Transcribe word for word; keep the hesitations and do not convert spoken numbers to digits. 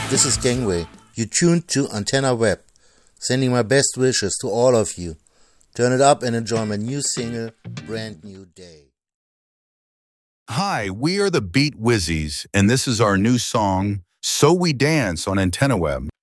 This is Gangway. You tuned to Antenna Web. Sending my best wishes to all of you. Turn it up and enjoy my new single, Brand New Day. Hi, we are the Beat Wizzies, and this is our new song, So We Dance on Antenna Web.